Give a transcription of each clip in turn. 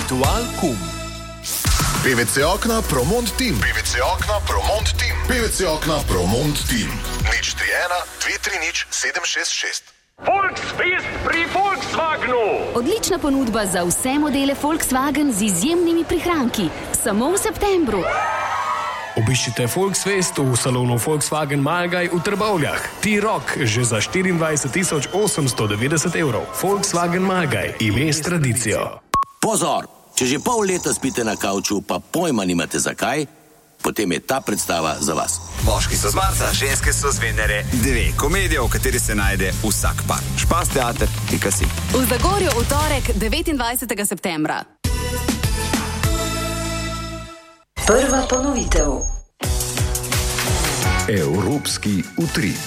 Ritual Kum. PVC okna Promont Team. PVC okna Promont Team. PVC okna Promont Team. 031 230 766. Volksfest pri Volkswagenu. Odlična ponudba za vse modele Volkswagen z izjemnimi prihranki. Samo v septembru. Obiščite Volksfest v salonu Volkswagen Malgaj v Trbovljah. T-Roc že za 24.890 evrov. Volkswagen Malgaj, ime s tradicijo. Pozor! Če že pol leta spite na kavču, pa pojma nimate zakaj, potem je ta predstava za vas. Moški so z Marsa, ženske so z Venere. 2 komedije, v kateri se najde vsak par. Špas teater, si. V Zagorju v torek 29. septembra. Prva ponovitev. Evropski utrip.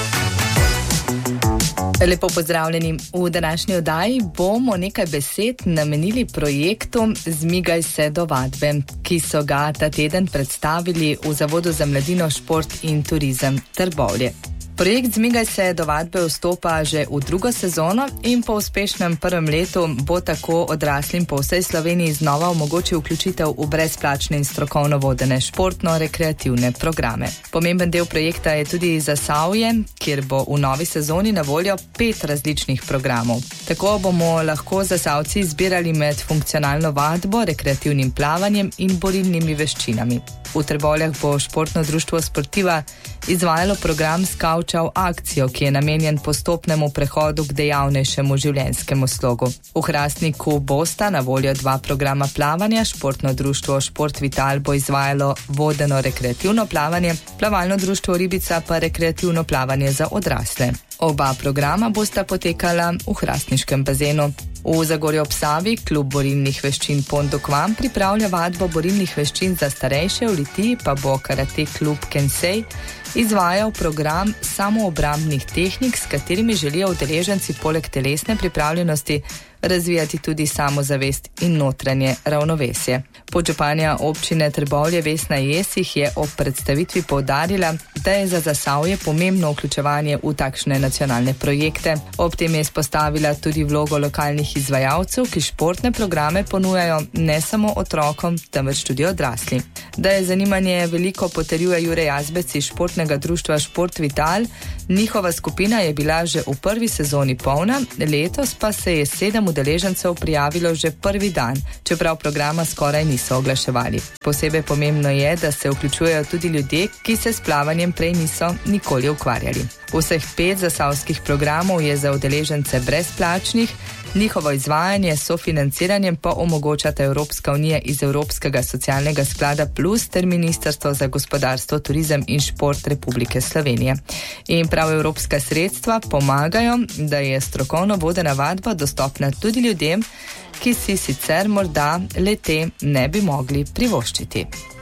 Lepo pozdravljeni. V današnji oddaji bomo nekaj besed namenili projektu Zmigaj se do vadbe, ki so ga ta teden predstavili v Zavodu za mladino, šport in turizem Trbovlje. Projekt Zmigaj se do vadbe vstopa že v drugo sezono in po uspešnem prvem letu bo tako odraslim po vsej Sloveniji znova omogočil vključitev v brezplačne in strokovno vodene športno-rekreativne programe. Pomemben del projekta je tudi Zasavje, kjer bo v novi sezoni na voljo 5 različnih programov. Tako bomo lahko Zasavci izbirali med funkcionalno vadbo, rekreativnim plavanjem in borilnimi veščinami. V Trbovljah bo športno društvo Sportiva izvajalo program Skavča v akcijo, ki je namenjen postopnemu prehodu k dejavnejšemu življenjskemu slogu. V Hrastniku bosta na voljo 2 programa plavanja, športno društvo Šport Vital bo izvajalo vodeno rekreativno plavanje, plavalno društvo Ribica pa rekreativno plavanje za odrasle. Oba programa bosta potekala v hrastniškem bazenu. V Zagorju ob Savi klub borilnih veščin Pondokvam pripravlja vadbo borilnih veščin za starejše, v Litiji pa bo karate klub Kensei izvajal program samoobrambnih tehnik, s katerimi želijo udeleženci poleg telesne pripravljenosti razvijati tudi samozavest in notranje ravnovesje. Podžupanja občine Trbovlje Vesna Jesih je ob predstavitvi poudarila, da je za Zasavje pomembno vključevanje v takšne nacionalne projekte. Ob tem je izpostavila tudi vlogo lokalnih izvajalcev, ki športne programe ponujajo ne samo otrokom, temveč tudi odrasli. Da je zanimanje veliko, potrjuje Jure Jazbec iz športnega društva Šport Vital. Njihova skupina je bila že v prvi sezoni polna, letos pa se je 7 udeležencev prijavilo že prvi dan, čeprav programa skoraj niso oglaševali. Posebej pomembno je, da se vključujejo tudi ljudje, ki se s plavanjem prej niso nikoli ukvarjali. Vseh 5 zasavskih programov je za udeležence brezplačnih, njihovo izvajanje s sofinanciranjem pa omogočata Evropska unija iz Evropskega socialnega sklada Plus ter Ministrstvo za gospodarstvo, turizem in šport Republike Slovenije. In prav evropska sredstva pomagajo, da je strokovno vodena vadba dostopna tudi ljudem, ki si sicer morda le-te ne bi mogli privoščiti.